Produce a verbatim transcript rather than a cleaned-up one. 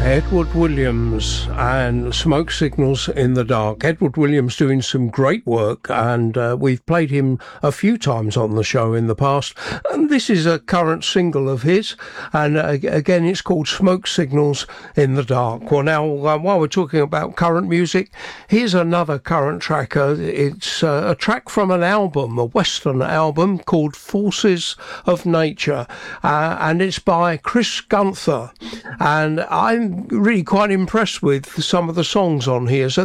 Edward Williams and Smoke Signals in the Dark. Edward Williams doing some great work, and uh, we've played him a few times on the show in the past. And this is a current single of his, and uh, again it's called Smoke Signals in the Dark. Well, now uh, while we're talking about current music, here's another current track. Uh, it's uh, a track from an album, a Western album called Forces of Nature, uh, and it's by Chris Gunther, and I'm really quite impressed with some of the songs on here. So